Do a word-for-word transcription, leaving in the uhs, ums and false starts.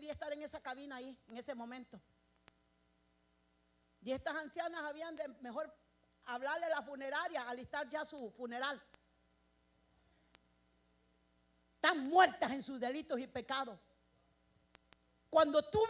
quería estar en esa cabina ahí, en ese momento. Y estas ancianas habían de mejor hablarle a la funeraria, alistar ya su funeral. Están muertas en sus delitos y pecados. Cuando tú